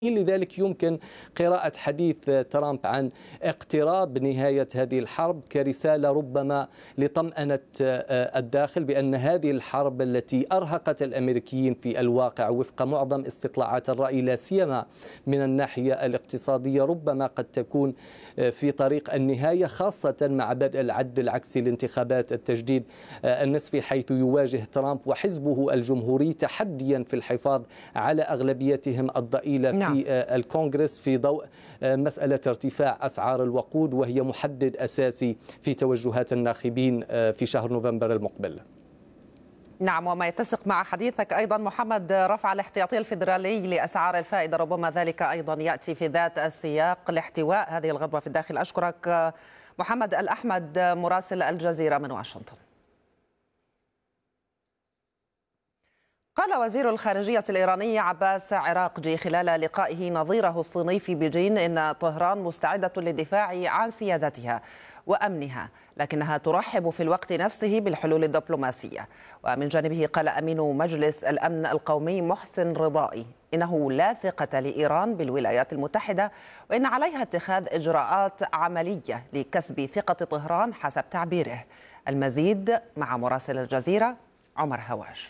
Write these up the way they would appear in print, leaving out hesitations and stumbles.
لذلك يمكن قراءة حديث ترامب عن اقتراب نهاية هذه الحرب كرسالة ربما لطمأنة الداخل بأن هذه الحرب التي أرهقت الأمريكيين في الواقع وفق معظم استطلاعات الرأي لا سيما من الناحية الاقتصادية ربما قد تكون في طريق النهاية، خاصة مع بدء العد العكسي لانتخابات التجديد النصفي، حيث يواجه ترامب وحزبه الجمهوري تحديا في الحفاظ على أغلبيتهم الضئيلة في الكونغرس في ضوء مسألة ارتفاع أسعار الوقود، وهي محدد أساسي في توجهات الناخبين في شهر نوفمبر المقبل. نعم، وما يتسق مع حديثك أيضا محمد، رفع الاحتياطي الفيدرالي لأسعار الفائدة ربما ذلك أيضا يأتي في ذات السياق لاحتواء هذه الغضبة في الداخل. أشكرك محمد الأحمد مراسل الجزيرة من واشنطن. قال وزير الخارجية الإيراني عباس عراقجي خلال لقائه نظيره الصيني في بيجين إن طهران مستعدة للدفاع عن سيادتها وأمنها، لكنها ترحب في الوقت نفسه بالحلول الدبلوماسية. ومن جانبه قال أمين مجلس الأمن القومي محسن رضائي إنه لا ثقة لإيران بالولايات المتحدة، وإن عليها اتخاذ إجراءات عملية لكسب ثقة طهران حسب تعبيره. المزيد مع مراسل الجزيرة عمر هواش.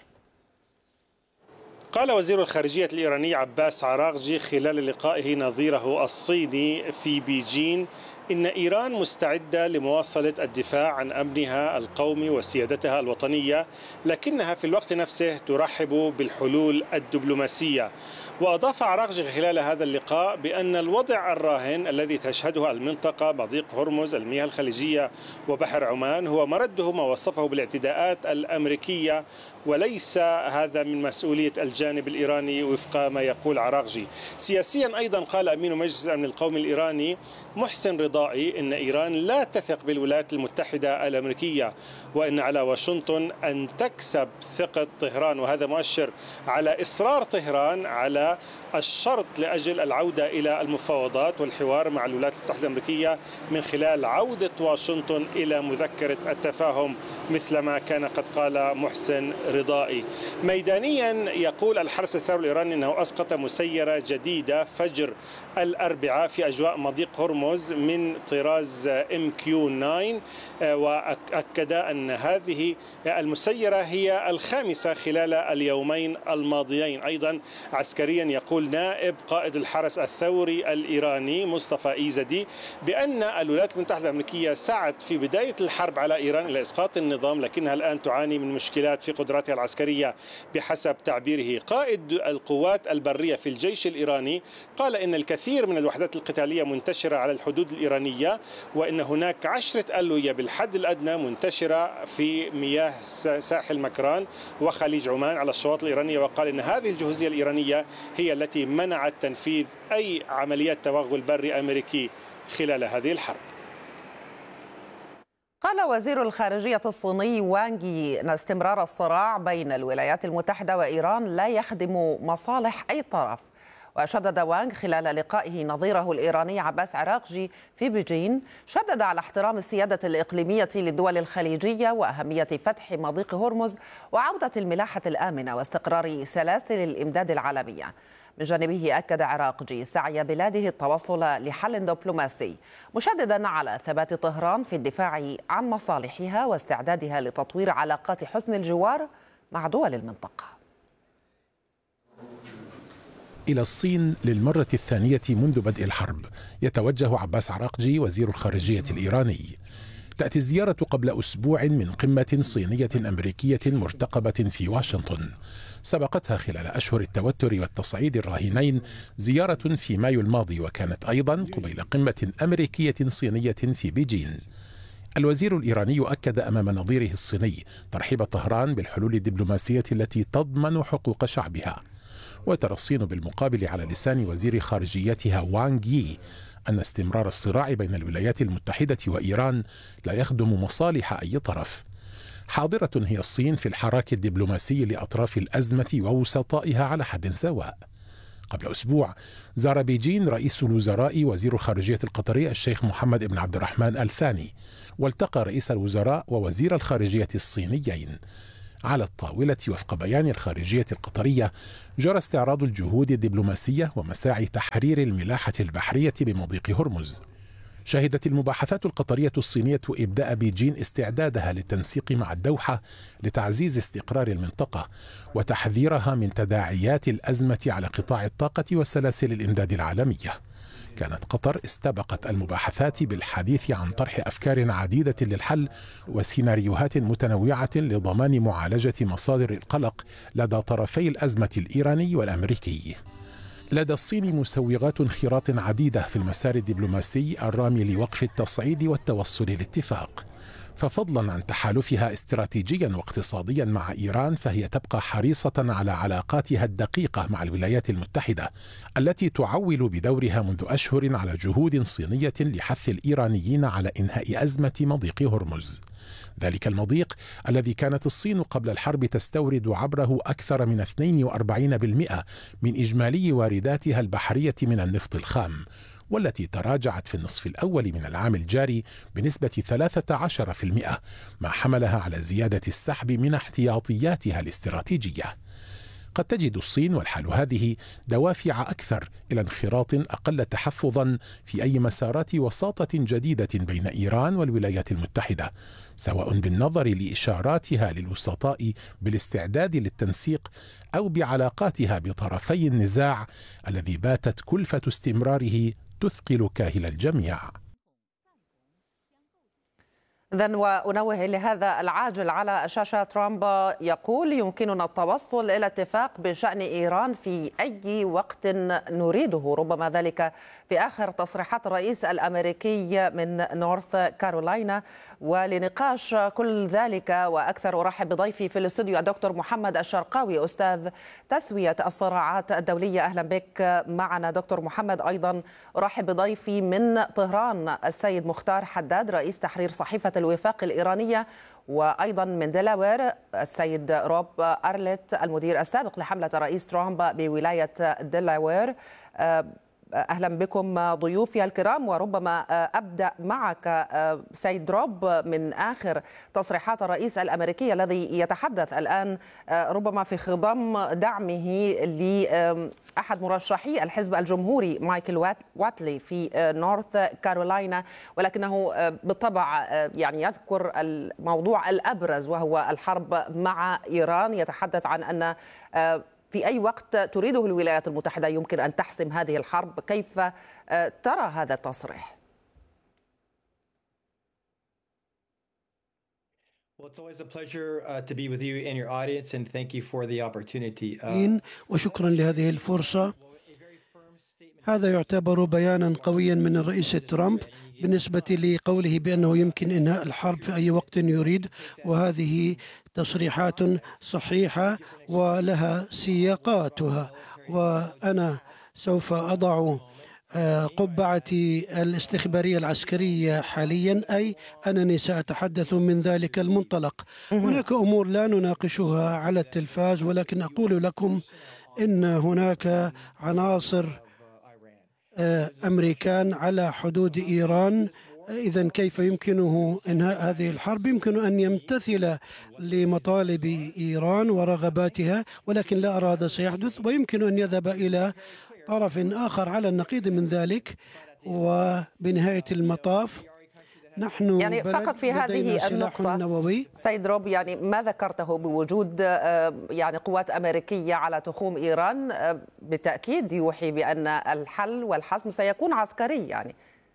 قال وزير الخارجية الإيراني عباس عراقجي خلال لقائه نظيره الصيني في بيجين إن إيران مستعدة لمواصلة الدفاع عن أمنها القومي وسيادتها الوطنية، لكنها في الوقت نفسه ترحب بالحلول الدبلوماسية. وأضاف عراقجي خلال هذا اللقاء بأن الوضع الراهن الذي تشهده المنطقة مضيق هرمز، المياه الخليجية وبحر عمان، هو مرده ما وصفه بالاعتداءات الأمريكية، وليس هذا من مسؤولية الجانب الإيراني وفق ما يقول عراقجي. سياسيا أيضا قال أمين مجلس الأمن القومي الإيراني محسن رضائي إن إيران لا تثق بالولايات المتحدة الأمريكية، وإن على واشنطن أن تكسب ثقة طهران، وهذا مؤشر على إصرار طهران على الشرط لأجل العودة إلى المفاوضات والحوار مع الولايات المتحدة الأمريكية من خلال عودة واشنطن إلى مذكرة التفاهم مثل ما كان قد قال محسن رضائي. ميدانيا يقول الحرس الثوري الإيراني أنه أسقط مسيرة جديدة فجر الأربعاء في أجواء مضيق هرمز من طراز MQ-9، وأكد أن هذه المسيرة هي الخامسة خلال اليومين الماضيين. أيضا عسكريا يقول نائب قائد الحرس الثوري الإيراني مصطفى إيزدي بأن الولايات المتحدة الأمريكية سعت في بداية الحرب على إيران إلى إسقاط النظام، لكنها الآن تعاني من مشكلات في قدراتها العسكرية بحسب تعبيره. قائد القوات البرية في الجيش الإيراني قال إن الكثير من الوحدات القتالية منتشرة على الحدود الإيرانية، وإن هناك 10 ألوية بالحد الأدنى منتشرة في مياه ساحل مكران وخليج عمان على الشواطئ الإيرانية. وقال إن هذه الجهوزية الإيرانية هي التي منعت تنفيذ أي عمليات توغل بري أمريكي خلال هذه الحرب. قال وزير الخارجية الصيني وانغ يي أن استمرار الصراع بين الولايات المتحدة وإيران لا يخدم مصالح أي طرف. وشدد وانغ خلال لقائه نظيره الإيراني عباس عراقجي في بيجين، شدد على احترام السيادة الإقليمية للدول الخليجية وأهمية فتح مضيق هرمز وعودة الملاحة الآمنة واستقرار سلاسل الإمداد العالمية. من جانبه أكد عراقجي سعي بلاده التوصل لحل دبلوماسي، مشددا على ثبات طهران في الدفاع عن مصالحها واستعدادها لتطوير علاقات حسن الجوار مع دول المنطقة. إلى الصين للمرة الثانية منذ بدء الحرب يتوجه عباس عراقجي وزير الخارجية الإيراني. تأتي الزيارة قبل أسبوع من قمة صينية أمريكية مرتقبة في واشنطن، سبقتها خلال أشهر التوتر والتصعيد الراهنين زيارة في مايو الماضي، وكانت أيضا قبيل قمة أمريكية صينية في بيجين. الوزير الإيراني أكد أمام نظيره الصيني ترحيب طهران بالحلول الدبلوماسية التي تضمن حقوق شعبها. وترى الصين بالمقابل على لسان وزير خارجيتها وانغ يي أن استمرار الصراع بين الولايات المتحدة وإيران لا يخدم مصالح أي طرف. حاضرة هي الصين في الحراك الدبلوماسي لأطراف الأزمة ووسطائها على حد سواء. قبل أسبوع زار بيجين رئيس الوزراء وزير الخارجية القطري الشيخ محمد بن عبد الرحمن الثاني، والتقى رئيس الوزراء ووزير الخارجية الصينيين. على الطاولة وفق بيان الخارجية القطرية جرى استعراض الجهود الدبلوماسية ومساعي تحرير الملاحة البحرية بمضيق هرمز. شهدت المباحثات القطرية الصينية إبداء بيجين استعدادها للتنسيق مع الدوحة لتعزيز استقرار المنطقة وتحذيرها من تداعيات الأزمة على قطاع الطاقة وسلاسل الإمداد العالمية. كانت قطر استبقت المباحثات بالحديث عن طرح أفكار عديدة للحل وسيناريوهات متنوعة لضمان معالجة مصادر القلق لدى طرفي الأزمة الإيراني والأمريكي. لدى الصين مسوغات انخراط عديدة في المسار الدبلوماسي الرامي لوقف التصعيد والتوصل لاتفاق. ففضلا عن تحالفها استراتيجيا واقتصاديا مع إيران، فهي تبقى حريصة على علاقاتها الدقيقة مع الولايات المتحدة التي تعول بدورها منذ أشهر على جهود صينية لحث الإيرانيين على إنهاء أزمة مضيق هرمز. ذلك المضيق الذي كانت الصين قبل الحرب تستورد عبره أكثر من 42% من إجمالي وارداتها البحرية من النفط الخام، والتي تراجعت في النصف الأول من العام الجاري بنسبة 13%، ما حملها على زيادة السحب من احتياطياتها الاستراتيجية. قد تجد الصين والحال هذه دوافع أكثر إلى انخراط أقل تحفظا في أي مسارات وساطة جديدة بين إيران والولايات المتحدة، سواء بالنظر لإشاراتها للوسطاء بالاستعداد للتنسيق أو بعلاقاتها بطرفي النزاع الذي باتت كلفة استمراره تثقل كاهل الجميع. إذن وأنوه لهذا العاجل على شاشة ترامب يقول: يمكننا التوصل إلى اتفاق بشأن إيران في أي وقت نريده. ربما ذلك في آخر تصريحات الرئيس الأمريكي من نورث كارولاينا. ولنقاش كل ذلك وأكثر أرحب بضيفي في الاستوديو الدكتور محمد الشرقاوي، أستاذ تسوية الصراعات الدولية. أهلا بك معنا دكتور محمد. أيضا أرحب بضيفي من طهران السيد مختار حداد، رئيس تحرير صحيفة الوفاق الإيرانية، وأيضا من دلاوير السيد روب أرلت، المدير السابق لحملة الرئيس ترامب بولاية دلاوير. أهلا بكم ضيوفي الكرام. وربما أبدأ معك سيد روب من آخر تصريحات الرئيس الأمريكي الذي يتحدث الآن ربما في خضم دعمه لأحد مرشحي الحزب الجمهوري مايكل واتلي في نورث كارولاينا، ولكنه بالطبع يعني يذكر الموضوع الأبرز وهو الحرب مع إيران. يتحدث عن أن في أي وقت تريده الولايات المتحدة يمكن أن تحسم هذه الحرب. كيف ترى هذا التصريح؟ وشكرا لهذه الفرصة. هذا يعتبر بيانا قويا من الرئيس ترامب بالنسبة لقوله بأنه يمكن إنهاء الحرب في أي وقت يريد، وهذه تصريحات صحيحة ولها سياقاتها. وأنا سوف أضع قبعتي الاستخبارية العسكرية حاليا، أي أنني سأتحدث من ذلك المنطلق. هناك أمور لا نناقشها على التلفاز، ولكن أقول لكم إن هناك عناصر أمريكان على حدود إيران. إذن كيف يمكنه إنهاء هذه الحرب؟ يمكن أن يمتثل لمطالب إيران ورغباتها، ولكن لا أرى هذا سيحدث، ويمكن أن يذهب إلى طرف آخر على النقيض من ذلك. وبنهاية المطاف نحن يعني فقط في هذه النقطة نووي. سيد روب، يعني ما ذكرته بوجود يعني قوات أمريكية على تخوم إيران بالتأكيد يوحي بأن الحل والحسم سيكون عسكري يعني.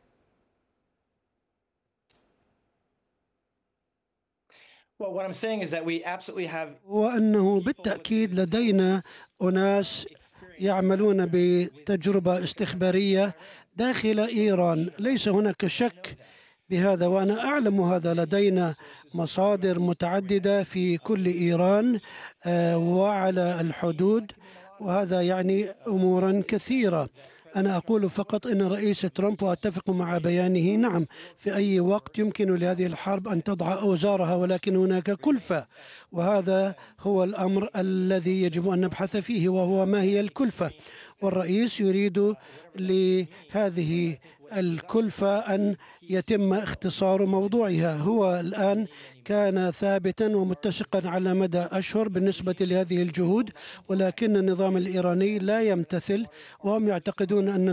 وأنه بالتأكيد لدينا أناس يعملون بتجربة استخبارية داخل إيران، ليس هناك شك بهذا، وأنا أعلم هذا. لدينا مصادر متعددة في كل إيران وعلى الحدود، وهذا يعني أمورا كثيرة. أنا أقول فقط أن الرئيس ترامب، وأتفق مع بيانه، نعم في أي وقت يمكن لهذه الحرب أن تضع أوزارها، ولكن هناك كلفة، وهذا هو الأمر الذي يجب أن نبحث فيه، وهو ما هي الكلفة. والرئيس يريد لهذه الكلفة أن يتم اختصار موضوعها. هو الآن كان ثابتا ومتسقا على مدى أشهر بالنسبة لهذه الجهود، ولكن النظام الإيراني لا يمتثل، وهم يعتقدون أن